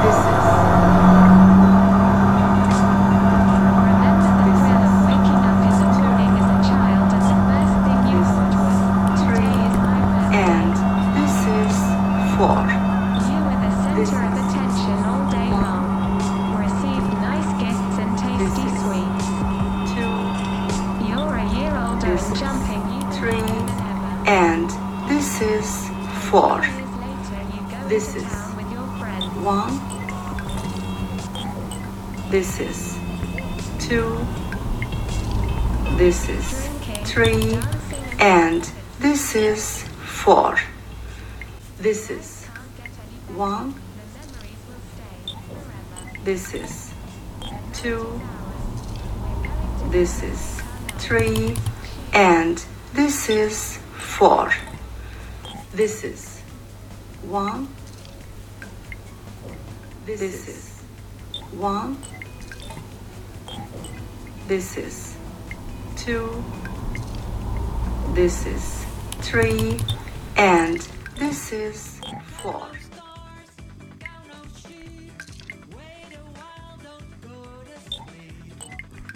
And this is 4. This is 1. This is 2. This is 3. And this is 4. This is 1. This is 2. This is 3. And this is 4. This is 1. This is 1. This is 2. This is 3. And this is 4.